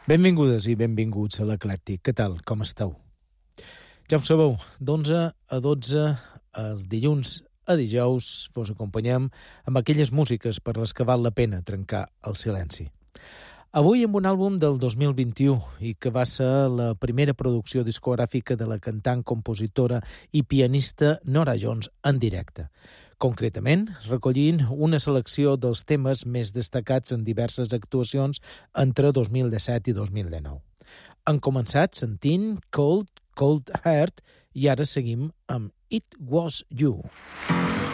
Benvingudes i benvinguts a l'Eclèctic. Què tal? Com esteu? Ja ho sabeu, d'11 a 12, els dilluns a dijous, vos acompanyem amb aquelles músiques per les que val la pena trencar el silenci. Avui amb un àlbum del 2021 i que va ser la primera producció discogràfica de la cantant, compositora i pianista Norah Jones en directe. Concretament, recollint una selecció dels temes més destacats en diverses actuacions entre 2017 i 2019. Han començat sentint Cold, Cold Heart i ara seguim amb It Was You.